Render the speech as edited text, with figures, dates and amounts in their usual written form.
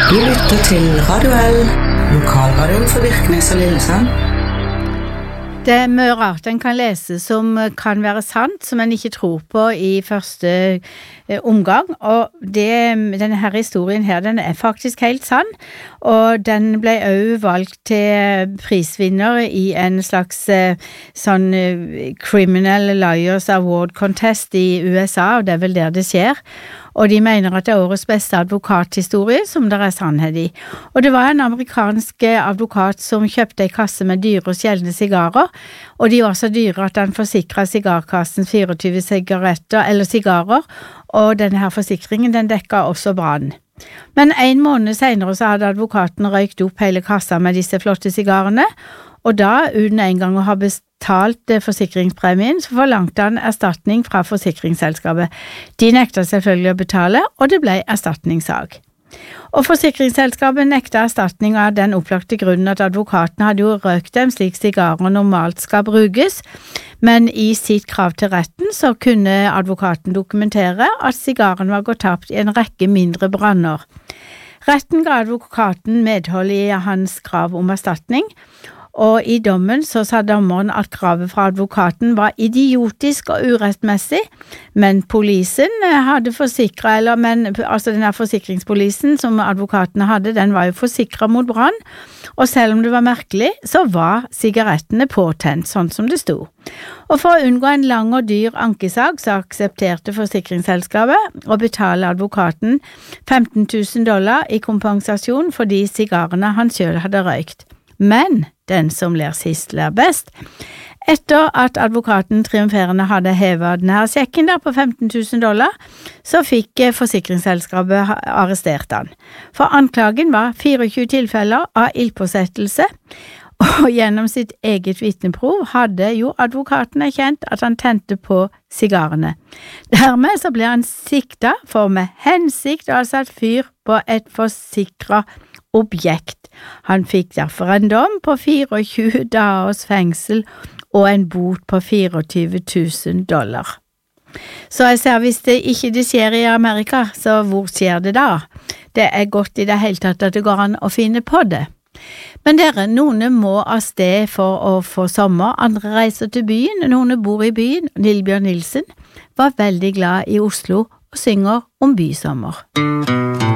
Du lytter til Radio L, lokalradioen for Virknes og Lillesand. Det er mye rart en kan lese som kan være sant, som en ikke tror på i første omgang, og denne her historien her, den er faktisk helt sann, og den ble også valgt til prisvinner i en slags sånn Criminal Lawyers Award Contest i USA, og det er vel der det skjer. Og de mener at det er årets beste advokathistorie som det er sannhet i. Og det var en amerikansk advokat som kjøpte en kasse med dyre og sjeldne sigarer, og de var så dyre at han forsikret sigarkassen 24 sigarer, og denne her forsikringen den dekket også brann. Men en måned senere så hadde advokaten røykt opp hele kassa med disse flotte sigarene, og da, uten en gang å ha betalt forsikringspremien, så forlangte han erstatning fra forsikringsselskapet. De nekta selvfølgelig å betale, og det ble erstatningssak. Og forsikringsselskapet nekta erstatning av den opplagte grunnen at advokaten hadde jo røkt dem slik sigarer normalt skal brukes, men i sitt krav til retten så kunne advokaten dokumentere at sigaren var gått tapt i en rekke mindre branner. Retten ga advokaten medhold i hans krav om erstatning, og i dommen så sa dommeren at kravet fra advokaten var idiotisk og urettmessig, men polisen hadde forsikret, denne forsikringspolisen som advokaten hadde, den var jo forsikret mot brann, og selv om det var merkelig, så var sigarettene påtent, sånn som det sto. Og for å unngå en lang og dyr ankesak, så aksepterte forsikringsselskapet å betale advokaten $15,000 i kompensasjon for de sigarene han selv hadde røykt. Men den som ler sist ler best. Etter at advokaten triumferende hadde hevet denne sjekken der på $15,000, så fikk forsikringsselskapet arrestert han. For anklagen var 24 tilfeller av ildpåsettelse, og gjennom sitt eget vitneprov hadde jo advokaten erkjent at han tente på sigarene. Dermed så ble han siktet for med hensikt å ha satt fyr på et forsikret objekt. Han fikk derfor en dom på 24 dagers fengsel og en bot på $24,000. Så jeg ser hvis det ikke skjer i Amerika, så hvor skjer det da? Det er godt i det hele tatt at det går an å finne på det. Men dere, noen må av sted for å få sommer, andre reiser til byen, noen bor i byen. Lillebjørn Nilsen var veldig glad i Oslo og synger om bysommer.